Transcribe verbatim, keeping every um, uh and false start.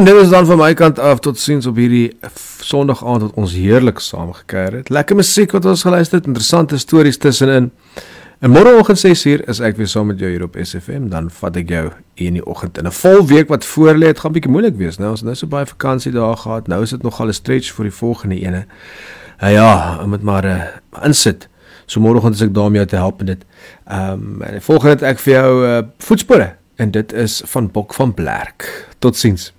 dit is dan van my kant af, tot ziens op hierdie Sondag aand wat ons heerlik saamgekuier het. Lekker musiek wat ons geluister het, interessante stories tussenin. En morgenoggend ses uur is ek weer saam met jou hier op S F M, dan vat ek jou in die oggend. In 'n vol week wat voor lê, het gaan bietjie moeilik wees, nou, ons het nou so baie vakansie daar gehad, nou is dit nogal 'n stretch vir die volgende ene. Uh, ja, om het maar uh, insit. So morgenoggend is ek daar om jou te help in dit. Um, en volgende het ek vir jou uh, voetspore, en dit is van Bok van Blerk. Tot ziens.